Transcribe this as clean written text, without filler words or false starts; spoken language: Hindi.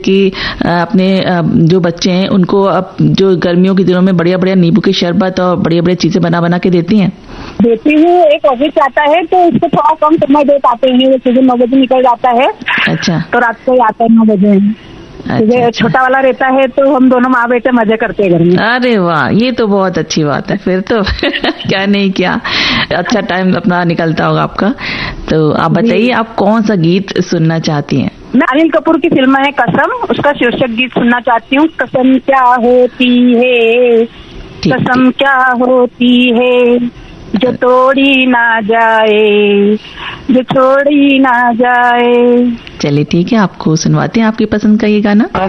कि अपने जो बच्चे हैं उनको अब जो गर्मियों के दिनों में बढ़िया बढ़िया नींबू के शरबत और बढ़िया बढ़िया चीजें बना बना के देती हैं? देती हूँ। एक ऑफिस आता है तो उसको थोड़ा कम समय दे पाते हैं, वो सुबह 9 बजे निकल जाता है। अच्छा। तो रात को ही आता है 9 बजे। अच्छा। छोटा वाला रहता है तो हम दोनों माँ बेटे मजे करते हैं घर में। अरे वाह, ये तो बहुत अच्छी बात है फिर तो। क्या नहीं क्या अच्छा टाइम अपना निकलता होगा आपका। तो आप बताइए, आप कौन सा गीत सुनना चाहती हैं? मैं अनिल कपूर की फिल्म है कसम, उसका शीर्षक गीत सुनना चाहती हूँ। कसम क्या होती है, कसम क्या होती है, जो तोड़ी ना जाए, जो छोड़ी ना जाए। चलिए ठीक है, आपको सुनवाते हैं आपकी पसंद का ये गाना।